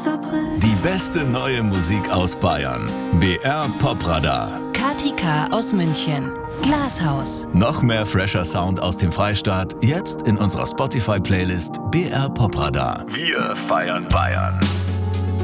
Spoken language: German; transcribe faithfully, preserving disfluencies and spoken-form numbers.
Die beste neue Musik aus Bayern. B R Popradar. Kati K. aus München. Glashaus. Noch mehr fresher Sound aus dem Freistaat, jetzt in unserer Spotify-Playlist B R Popradar. Wir feiern Bayern.